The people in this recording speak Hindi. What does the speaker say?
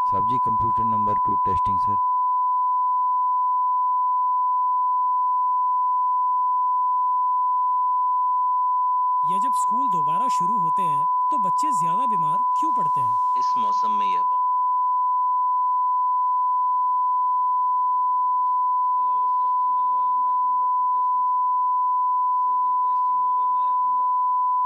साहब जी कंप्यूटर नंबर 2 टेस्टिंग सर। या जब स्कूल दोबारा शुरू होते हैं तो बच्चे ज्यादा बीमार क्यों पड़ते हैं? इस मौसम में यह